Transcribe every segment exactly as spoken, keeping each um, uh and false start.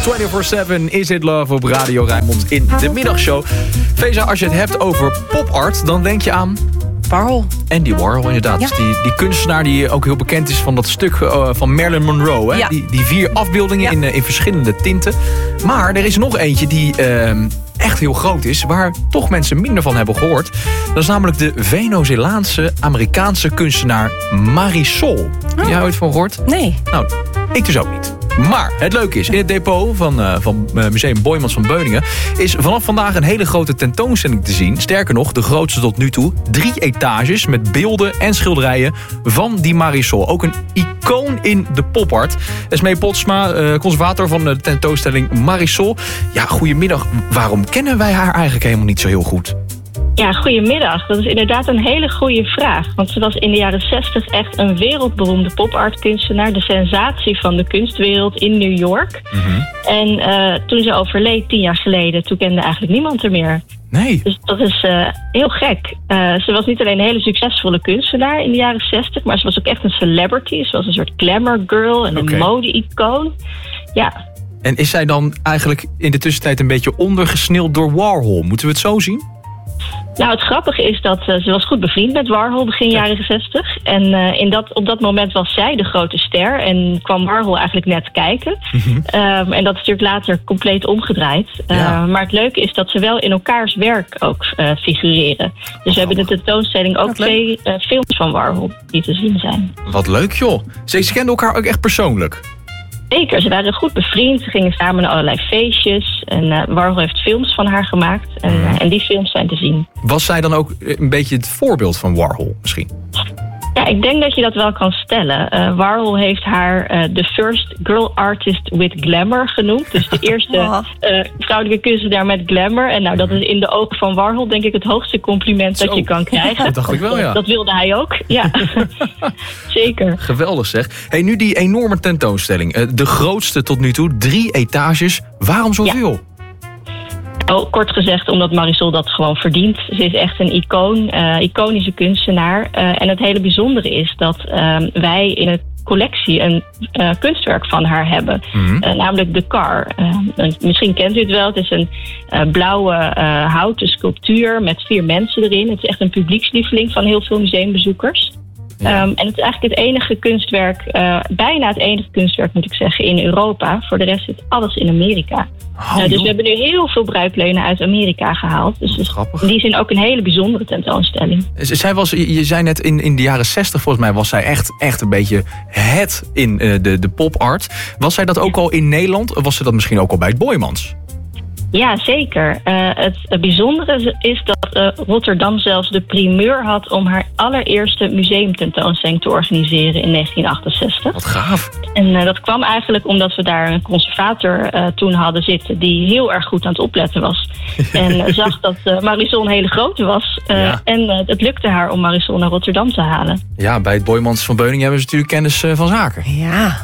vierentwintig zeven Is It Love op Radio Rijnmond in de middagshow. Feza, als je het hebt over popart, dan denk je aan... Warhol. Andy Warhol, inderdaad. Ja. Dus die, die kunstenaar die ook heel bekend is van dat stuk uh, van Marilyn Monroe. Hè? Ja. Die, die vier afbeeldingen ja. in, uh, in verschillende tinten. Maar er is nog eentje die uh, echt heel groot is, waar toch mensen minder van hebben gehoord. Dat is namelijk de Venezolaanse Amerikaanse kunstenaar Marisol. Heb Oh. jij ooit van gehoord? Nee. Nou, ik dus ook niet. Maar het leuke is, in het depot van, uh, van uh, Museum Boijmans van Beuningen is vanaf vandaag een hele grote tentoonstelling te zien. Sterker nog, de grootste tot nu toe. Drie etages met beelden en schilderijen van die Marisol. Ook een icoon in de popart. Esmee Potsma, uh, conservator van de tentoonstelling Marisol. Ja, goedemiddag. Waarom kennen wij haar eigenlijk helemaal niet zo heel goed? Ja, goedemiddag. Dat is inderdaad een hele goede vraag. Want ze was in de jaren zestig echt een wereldberoemde pop-art-kunstenaar. De sensatie van de kunstwereld in New York. Mm-hmm. En uh, toen ze overleed, tien jaar geleden, toen kende eigenlijk niemand er meer. Nee. Dus dat is uh, heel gek. Uh, ze was niet alleen een hele succesvolle kunstenaar in de jaren zestig... maar ze was ook echt een celebrity. Ze was een soort glamour girl en een Okay. mode-icoon. Ja. En is zij dan eigenlijk in de tussentijd een beetje ondergesneeuwd door Warhol? Moeten we het zo zien? Nou, het grappige is dat uh, ze was goed bevriend met Warhol begin jaren zestig. En uh, in dat, op dat moment was zij de grote ster en kwam Warhol eigenlijk net kijken. Mm-hmm. Um, en dat is natuurlijk later compleet omgedraaid. Uh, Ja. Maar het leuke is dat ze wel in elkaars werk ook uh, figureren. Dus we hebben in de tentoonstelling ook Wat leuk. twee uh, films van Warhol die te zien zijn. Wat leuk, joh. Ze, ze kenden elkaar ook echt persoonlijk. Zeker, ze waren goed bevriend. Ze gingen samen naar allerlei feestjes. En uh, Warhol heeft films van haar gemaakt. En, uh, en die films zijn te zien. Was zij dan ook een beetje het voorbeeld van Warhol misschien? Ja, ik denk dat je dat wel kan stellen. Uh, Warhol heeft haar uh, de first girl artist with glamour genoemd. Dus de eerste Oh. uh, vrouwelijke kunstenaar met glamour. En nou, dat is in de ogen van Warhol denk ik het hoogste compliment dat Zo. je kan krijgen. Dat dacht ik wel, ja. Dat wilde hij ook, ja. Zeker. Geweldig zeg. Hey, nu die enorme tentoonstelling. Uh, de grootste tot nu toe. Drie etages. Waarom zoveel? Oh, kort gezegd, omdat Marisol dat gewoon verdient. Ze is echt een icoon, uh, iconische kunstenaar. Uh, en het hele bijzondere is dat uh, wij in het collectie een uh, kunstwerk van haar hebben. Mm-hmm. Uh, namelijk de Car. Uh, misschien kent u het wel. Het is een uh, blauwe uh, houten sculptuur met vier mensen erin. Het is echt een publiekslieveling van heel veel museumbezoekers. Ja. Um, en het is eigenlijk het enige kunstwerk, uh, bijna het enige kunstwerk moet ik zeggen, in Europa. Voor de rest zit alles in Amerika. Oh, uh, dus joh. we hebben nu heel veel bruikleunen uit Amerika gehaald. Dus, dus Grappig. in die zin ook een hele bijzondere tentoonstelling. Z- Zij was, je je zei net in, in de jaren zestig volgens mij was zij echt, echt een beetje het in uh, de, de popart. Was zij dat ook al in Nederland? Of was ze dat misschien ook al bij het Boijmans? Ja, zeker. Uh, het, het bijzondere is dat uh, Rotterdam zelfs de primeur had om haar allereerste museumtentoonstelling te organiseren in negentien achtenzestig. Wat gaaf. En uh, dat kwam eigenlijk omdat we daar een conservator uh, toen hadden zitten die heel erg goed aan het opletten was. En uh, zag dat uh, Marisol een hele grote was. Uh, Ja. En uh, het lukte haar om Marisol naar Rotterdam te halen. Ja, bij het Boijmans van Beuningen hebben ze natuurlijk kennis uh, van zaken. Ja.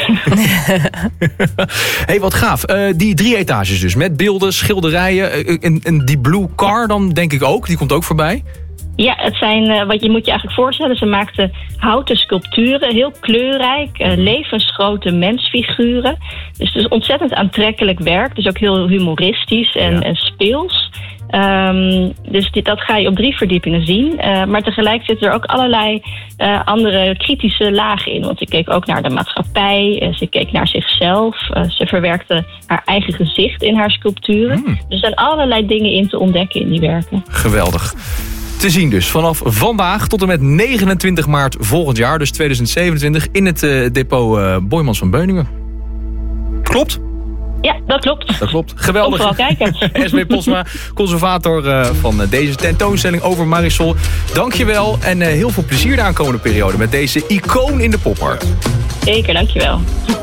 Hey, wat gaaf. Uh, die drie etages dus, met beelden, schilderijen. Uh, en, en die blue car dan denk ik ook, die komt ook voorbij. Ja, het zijn, uh, wat je moet je eigenlijk voorstellen, ze maakten houten sculpturen, heel kleurrijk, uh, levensgrote mensfiguren. Dus het is ontzettend aantrekkelijk werk, dus ook heel humoristisch en, Ja. en speels. Um, dus dit, dat ga je op drie verdiepingen zien. Uh, maar tegelijk zitten er ook allerlei uh, andere kritische lagen in. Want ze keek ook naar de maatschappij, uh, ze keek naar zichzelf. Uh, ze verwerkte haar eigen gezicht in haar sculpturen. Hmm. Dus er zijn allerlei dingen in te ontdekken in die werken. Geweldig. Te zien dus vanaf vandaag tot en met negenentwintig maart volgend jaar, dus tweeduizend zevenentwintig, in het uh, depot uh, Boijmans van Beuningen. Klopt? Ja, dat klopt. Dat klopt. Kom Geweldig. vooral kijken. Esmee Potsma, conservator uh, van uh, deze tentoonstelling over Marisol. Dankjewel en uh, heel veel plezier de aankomende periode met deze icoon in de popart. Zeker, dankjewel.